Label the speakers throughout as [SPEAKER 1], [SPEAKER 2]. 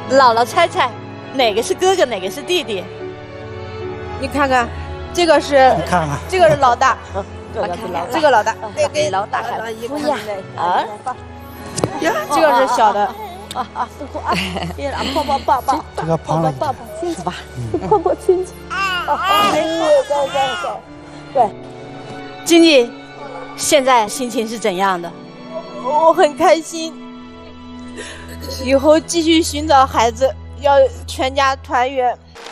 [SPEAKER 1] 姥姥猜猜，哪个是哥哥，哪个是弟弟？
[SPEAKER 2] 你看看，这个是，这个是老大，这个老大，
[SPEAKER 1] 给老大喊夫呀！啊，
[SPEAKER 2] 呀，这个是小的。
[SPEAKER 1] 抱，
[SPEAKER 3] 这个胖了，
[SPEAKER 1] 亲亲吧，
[SPEAKER 2] 婆婆亲亲。对，
[SPEAKER 1] 经济现在心情是怎样的？
[SPEAKER 2] 我很开心，以后继续寻找孩子，要全家团圆。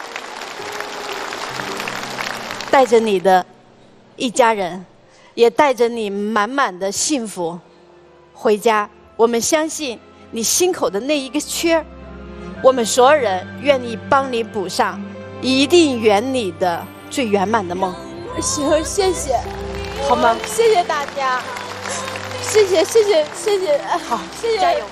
[SPEAKER 1] 带着你的一家人，也带着你满满的幸福回家。我们相信你心口的那一个缺，我们所有人愿意帮你补上，一定圆你的最圆满的梦。
[SPEAKER 2] 行，谢谢，
[SPEAKER 1] 好吗？
[SPEAKER 2] 谢谢大家，谢谢，
[SPEAKER 1] 好，
[SPEAKER 2] 谢谢，
[SPEAKER 1] 加油。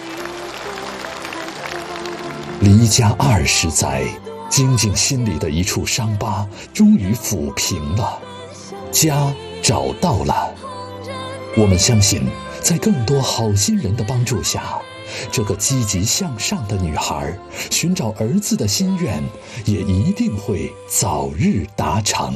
[SPEAKER 4] 离家20载，晶晶心里的一处伤疤终于抚平了，家找到了。我们相信，在更多好心人的帮助下，这个积极向上的女孩寻找儿子的心愿也一定会早日达成。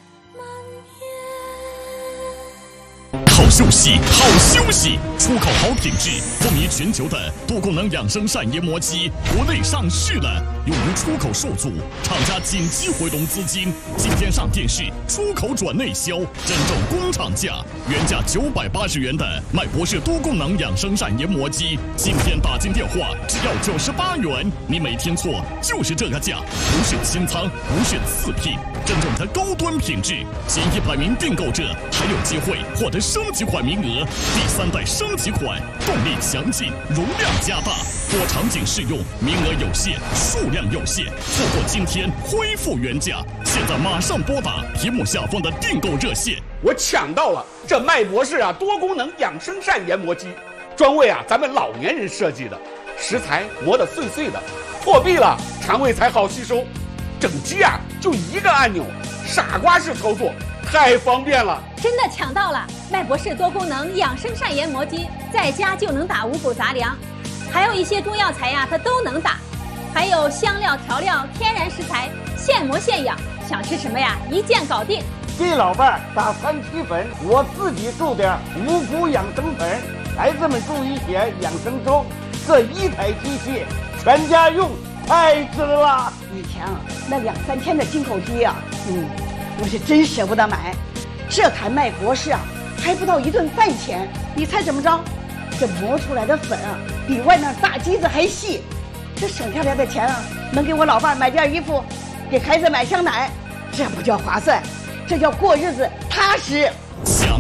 [SPEAKER 5] 好休息，好休息！出口好品质，风靡全球的多功能养生膳研磨机国内上市了，用于出口受阻，厂家紧急回笼资金，今天上电视，出口转内销，真正工厂价，原价980元的麦博士多功能养生膳研磨机，今天打进电话只要98元，你没听错，就是这个价，不是清仓，不是次品，真正的高端品质，前100名订购者还有机会获得升级款名额，第3代升级款，动力强劲，容量加大，多场景适用，名额有限，数量有限，错过今天恢复原价，现在马上拨打屏幕下方的订购热线。
[SPEAKER 6] 我抢到了这麦博士多功能养生膳研磨机，专为咱们老年人设计的，食材磨得碎碎的，破壁了肠胃才好吸收，整机就一个按钮，傻瓜式操作，太方便了。
[SPEAKER 7] 真的抢到了麦博士多功能养生膳研磨机，在家就能打五谷杂粮，还有一些中药材它都能打，还有香料调料天然食材，现磨现养，想吃什么一键搞定。
[SPEAKER 3] 给老伴打3七粉，我自己注点五谷养生粉，孩子们注一些养生粥，这一台机器全家用，太值了。
[SPEAKER 8] 以前那2、3天的进口机我是真舍不得买。这台麦博士还不到1顿饭钱，你猜怎么着？这磨出来的粉比外面大机子还细，这省下来的钱能给我老伴买件衣服，给孩子买箱奶，这不叫划算，这叫过日子踏实。
[SPEAKER 5] 想，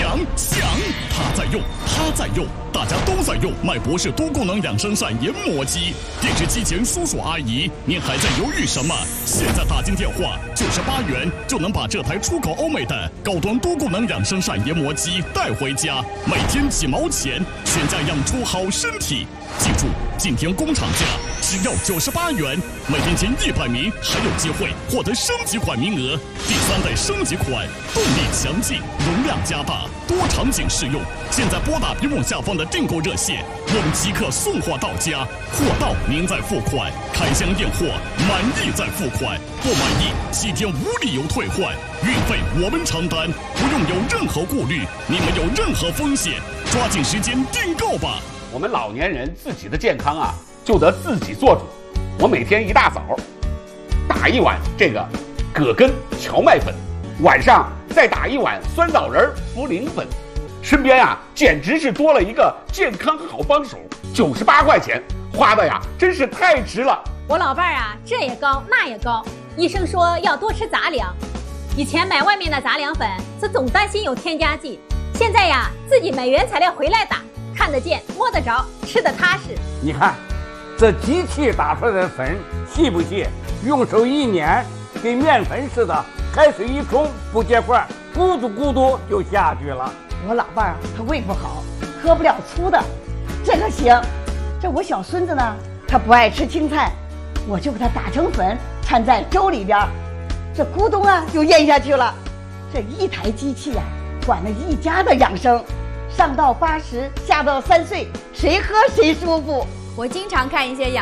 [SPEAKER 5] 他在用，大家都在用麦博士多功能养生膳研磨机。电视机前叔叔阿姨，您还在犹豫什么？现在打进电话98元就能把这台出口欧美的高端多功能养生膳研磨机带回家，每天几毛钱，全家养出好身体。记住，今天工厂价只要98元，每天前100名还有机会获得升级款名额，第3代升级款，动力强劲，容量加大，多场景适用。现在拨打屏幕下方的订购热线，我们即刻送货到家，货到您再付款，开箱验货，满意再付款，不满意7天无理由退换，运费我们承担，不用有任何顾虑，你没有任何风险，抓紧时间订购吧。
[SPEAKER 6] 我们老年人自己的健康就得自己做主。我每天一大早打1碗这个葛根荞麦粉，晚上再打1碗酸枣仁茯苓粉，身边简直是多了一个健康好帮手，98块钱花的真是太值了。
[SPEAKER 7] 我老伴这也高那也高，医生说要多吃杂粮，以前买外面的杂粮粉是总担心有添加剂，现在自己买原材料回来打，看得见摸得着，吃得踏实。
[SPEAKER 3] 你看这机器打出来的粉细不细，用手一捻，跟面粉似的，开水一冲不结块，咕嘟咕嘟就下去了。
[SPEAKER 8] 我老伴他胃不好，喝不了粗的，这个行。这我小孙子呢，他不爱吃青菜，我就给他打成粉，掺在粥里边，这咕咚就咽下去了。这一台机器管了一家的养生，上到80，下到3岁，谁喝谁舒服。
[SPEAKER 9] 我经常看一些